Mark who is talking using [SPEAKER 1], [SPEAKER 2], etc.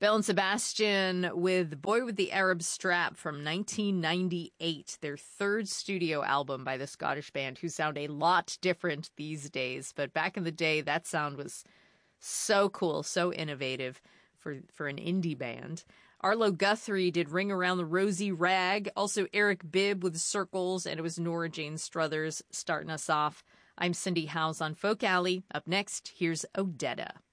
[SPEAKER 1] Belle and Sebastian with Boy with the Arab Strap from 1998, their third studio album by the Scottish band, who sound a lot different these days. But back in the day, that sound was so cool, so innovative for an indie band. Arlo Guthrie did Ring Around the Rosy Rag. Also Eric Bibb with Circles, and it was Nora Jane Struthers starting us off. I'm Cindy Howes on Folk Alley. Up next, here's Odetta.